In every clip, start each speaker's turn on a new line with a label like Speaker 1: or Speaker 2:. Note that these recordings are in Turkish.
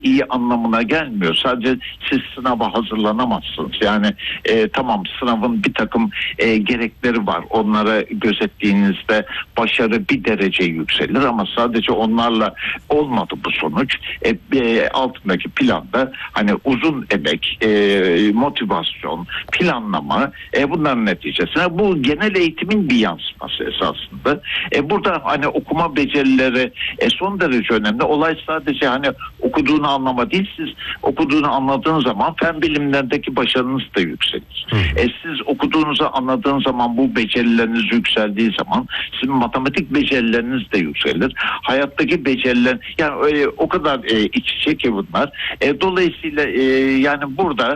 Speaker 1: iyi anlamına gelmiyor. Sadece siz sınava hazırlanamazsınız. Yani tamam, sınavın bir takım gerekleri var. Onları gözettiğinizde başarı bir derece yükselir ama sadece onlarla olmadı bu sonuç. Altındaki planda hani uzun emek, motivasyon, planlama, bunların neticesinde bu genel eğitimin bir yansıması esasında. Burada hani okuma becerileri son derece önemli. Olay sadece hani okuduğunu anlama değil, siz okuduğunu anladığın zaman fen bilimlerindeki başarınız da yükselir. Siz okuduğunuzu anladığın zaman, bu becerileriniz yükseldiği zaman sizin matematik becerileriniz de yükselir. Hayattaki beceriler, yani öyle o kadar iç içe ki bunlar. Dolayısıyla yani burada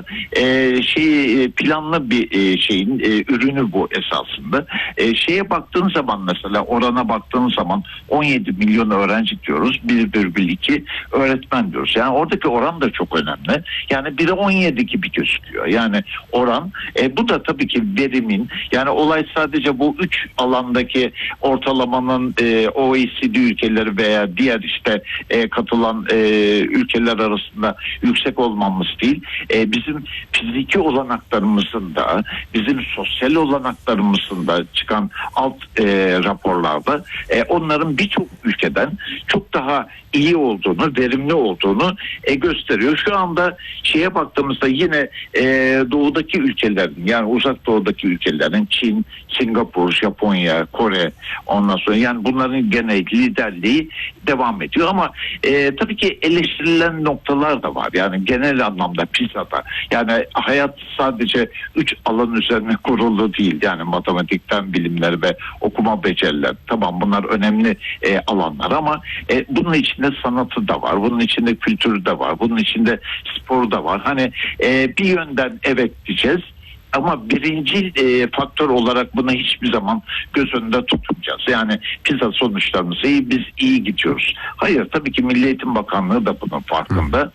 Speaker 1: planlı bir şeyin ürünü bu esasında. Şeye baktığın zaman, mesela orana baktığın zaman 17 milyon öğrenci diyoruz, 1,2 öğretmen diyoruz. Yani oradaki oran da çok önemli. Yani 1'e 17 gibi gözüküyor. Yani oran. Bu da tabii ki verimin, yani olay sadece bu 3 alandaki ortalamanın OECD ülkeleri veya diğer işte katılan ülkeler arasında yüksek olmamız değil. Bizim fiziki olanaklarımızın da, bizim sosyal olanaklarımızın da çıkan alt raporlarda onların birçok ülkeden çok daha iyi olduğunu, verimli olduğunu gösteriyor. Şu anda şeye baktığımızda yine doğudaki ülkelerin, yani uzak doğudaki ülkelerin, Çin, Singapur, Japonya, Kore, ondan sonra yani bunların gene liderliği devam ediyor ama tabii ki eleştirilen noktalar da var. Yani genel anlamda PISA'da, yani hayat sadece 3 alan üzerine kurulu değil. Yani matematikten bilimler ve okuma beceriler. Tamam, bunlar önemli alanlar ama bunun içinde sanatı da var. Bunun içinde kültürü de var. Bunun içinde sporu da var. Hani bir yönden evet diyeceğiz. Ama birinci faktör olarak bunu hiçbir zaman göz önünde tutmayacağız. Yani PISA sonuçlarımız iyi, biz iyi gidiyoruz. Hayır, tabii ki Milli Eğitim Bakanlığı da bunun farkında.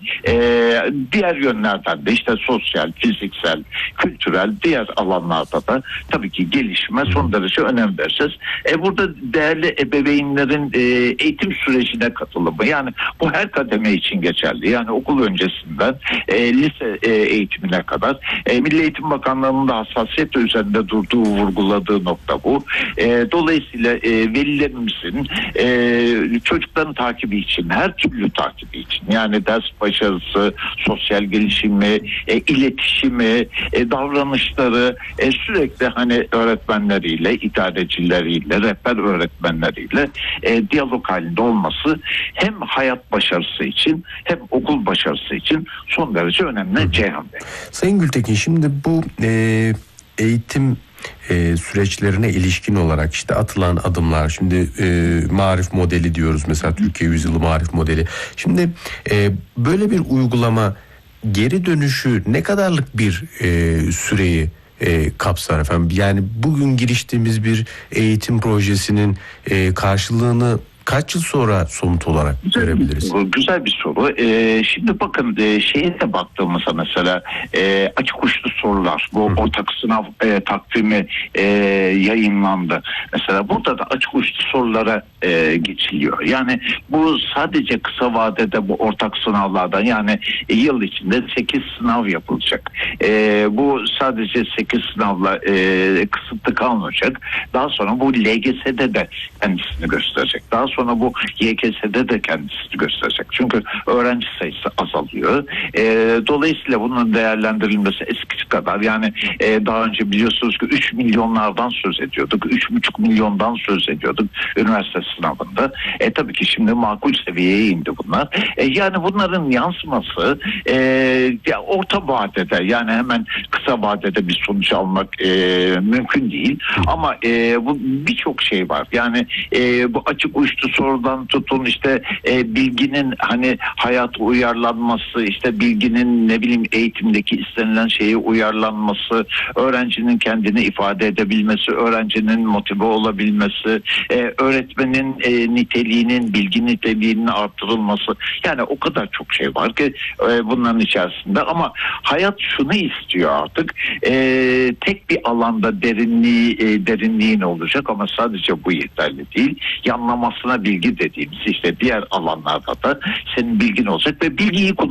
Speaker 1: Diğer yönlerden de işte sosyal, fiziksel, kültürel, diğer alanlarda da tabii ki gelişme son derece önem vereceğiz. Burada değerli ebeveynlerin eğitim sürecine katılımı, yani bu her kademe için geçerli. Yani okul öncesinden lise eğitimine kadar Milli Eğitim Bakanlığı da hassasiyetle üzerinde durduğu, vurguladığı nokta bu. Dolayısıyla velilerimizin çocukların takibi için, her türlü takibi için, yani ders başarısı, sosyal gelişimi, iletişimi, davranışları sürekli hani öğretmenleriyle, idarecileriyle, rehber öğretmenleriyle diyalog halinde olması hem hayat başarısı için hem okul başarısı için son derece önemli Ceyhan Bey.
Speaker 2: Sayın Gültekin, şimdi bu eğitim süreçlerine ilişkin olarak işte atılan adımlar, şimdi marif modeli diyoruz mesela, Türkiye Yüzyılı Marif Modeli. Şimdi böyle bir uygulama geri dönüşü ne kadarlık bir süreyi kapsar efendim? Yani bugün giriştiğimiz bir eğitim projesinin karşılığını kaç yıl sonra somut olarak görebiliriz?
Speaker 1: Güzel bir soru. Şimdi bakın, şeye de baktığımızda mesela açık uçlu sorular, bu ortak sınav takvimi yayınlandı. Mesela burada da açık uçlu sorulara geçiliyor. Yani bu sadece kısa vadede bu ortak sınavlardan, yani yıl içinde 8 sınav yapılacak. Bu sadece 8 sınavla kısıtlı kalmayacak. Daha sonra bu LGS'de de kendisini gösterecek. Daha sonra bu YKS'de de kendisini gösterecek. Çünkü öğrenci sayısı azalıyor. Dolayısıyla bunun değerlendirilmesi eskisi kadar, yani daha önce biliyorsunuz ki 3 milyonlardan söz ediyorduk. 3,5 milyondan söz ediyorduk üniversite sınavında. Tabii ki şimdi makul seviyeye indi bunlar. Yani bunların yansıması orta vadede, yani hemen kısa vadede bir sonuç almak mümkün değil. Ama bu birçok şey var. Yani bu açık uçlu sorudan tutun, işte bilginin hani hayata uyarlanması, işte bilginin ne bileyim eğitimdeki istenilen şeye uyarlanması, öğrencinin kendini ifade edebilmesi, öğrencinin motive olabilmesi, öğretmenin niteliğinin, bilgi niteliğinin artırılması. Yani o kadar çok şey var ki bunların içerisinde, ama hayat şunu istiyor artık, tek bir alanda derinliğin olacak, ama sadece bu yeterli değil. Yanlamasına bilgi dediğimiz, işte diğer alanlarda da senin bilgin olacak ve bilgiyi